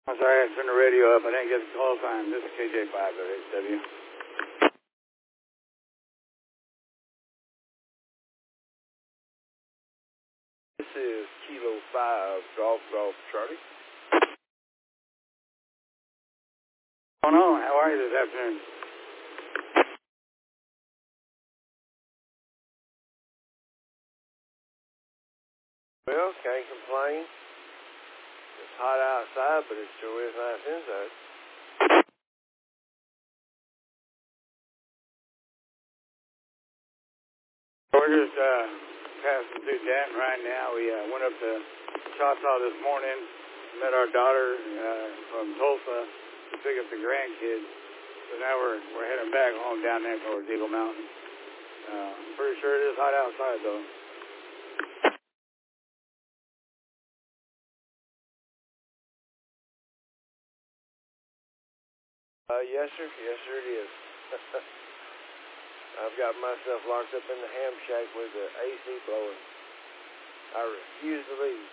I'm sorry, I turned the radio up. I didn't get the call sign. This is KJ5 WHW. This is Kilo 5 Golf Charlie. Oh no, how are you this afternoon? Well, can't complain. It's hot outside, but it sure is nice inside. We're just passing through Denton right now. We went up to Choctaw this morning, met our daughter from Tulsa to pick up the grandkids. So now we're heading back home down there towards Eagle Mountain. Pretty sure it is hot outside though. Yes, sir. Yes, sir, it is. I've got myself locked up in the ham shack with the AC blowing. I refuse to leave.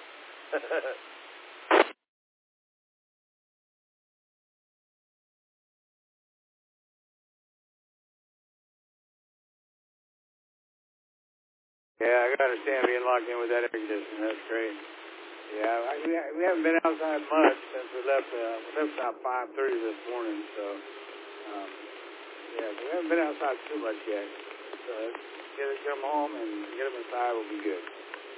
Yeah, I can understand being locked in with that air conditioning. That's great. Yeah, we haven't been outside much since we left. We left about 5:30 this morning, so yeah, we haven't been outside too much yet. So get them home and get them inside will be good.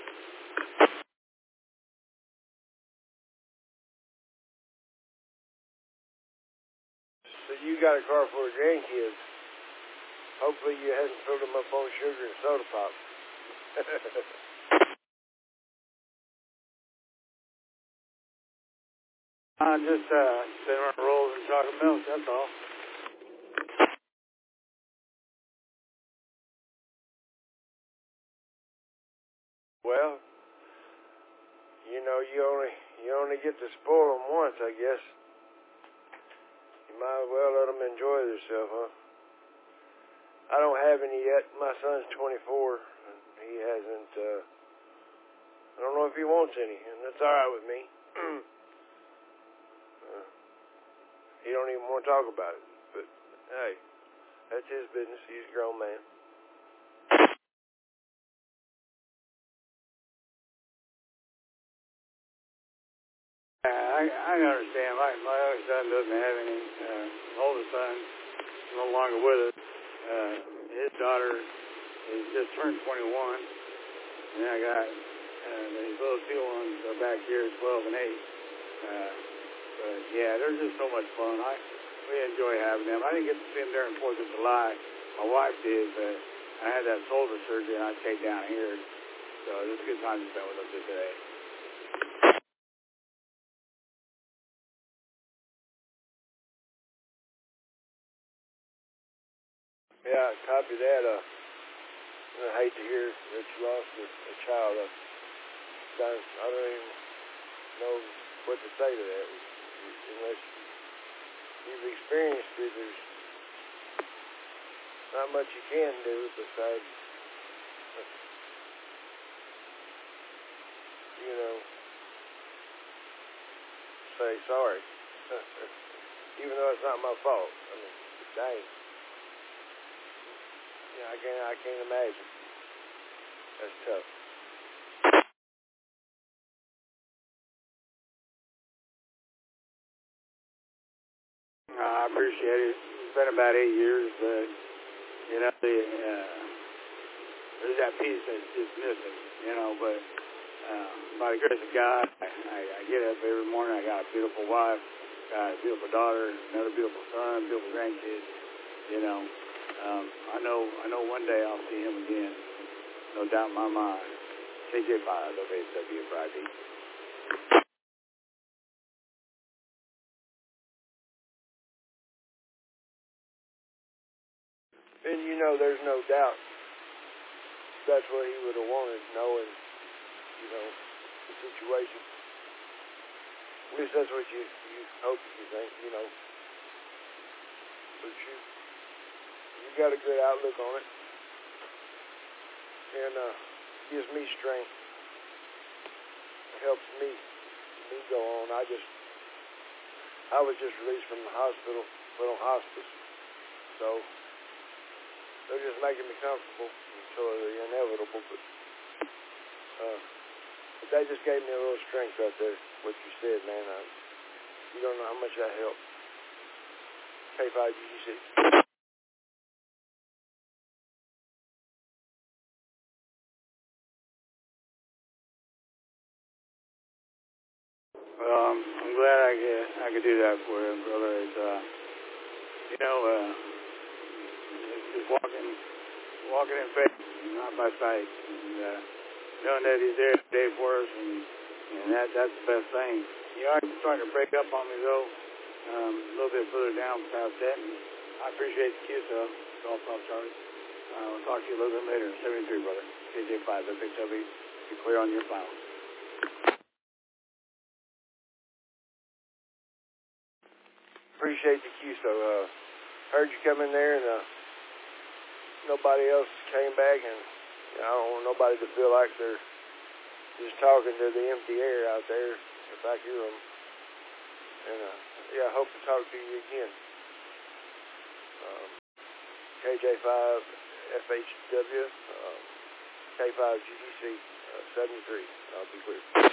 So you got a car for the grandkids. Hopefully you hadn't filled them up on sugar and soda pop. Just cinnamon rolls and chocolate milk. That's all. Well, you know, you only get to spoil them once, I guess. You might as well let them enjoy themselves, huh? I don't have any yet. My son's 24. And he hasn't, I don't know if he wants any, and that's all right with me. He don't even want to talk about it. But, hey, that's his business. He's a grown man. I understand. My other son doesn't have any. Older son is no longer with us. His daughter is just turned 21. And then I got these little two ones back here, 12 and 8. But yeah, they're just so much fun. We enjoy having them. I didn't get to see them during 4th of July. My wife did, but I had that shoulder surgery and I stayed down here. So it was a good time to spend with them today. Yeah, copy that. I hate to hear that you lost a child. I don't even know what to say to that. Unless you've experienced it, there's not much you can do besides, you know, say sorry. Even though it's not my fault. I mean, dang. Yeah, I can't imagine. That's tough. I appreciate it. It's been about 8 years, but you know, there's that piece that's just missing, you know. But by the grace of God, I get up every morning. I got a beautiful wife, got a beautiful daughter, another beautiful son, beautiful grandkids. You know, I know one day I'll see him again. No doubt in my mind. KJ5 WHW Friday. And you know, there's no doubt that's what he would have wanted, knowing, you know, the situation. At least that's what you hope you think, you know. But you got a good outlook on it. And gives me strength. It helps me go on. I just I was just released from the hospital, went on hospice. So they're just making me comfortable until the inevitable. But that just gave me a little strength right there, what you said, man. You don't know how much that helped. K5GGC. Well, I'm glad I could do that for you, brother. It's it's just walking in faith, not by sight, and knowing that He's there today for us, and that's the best thing. You are starting to break up on me though, a little bit further down past that, and I appreciate the cue, so Golf Pop Charlie. We'll talk to you a little bit later. 73, brother. KJ5, FHW. Be clear on your file. Appreciate the cue. So heard you come in there, and nobody else came back, and I don't want nobody to feel like they're just talking to the empty air out there if I hear them. And I hope to talk to you again. KJ5 FHW, K5GGC 73. I'll be clear.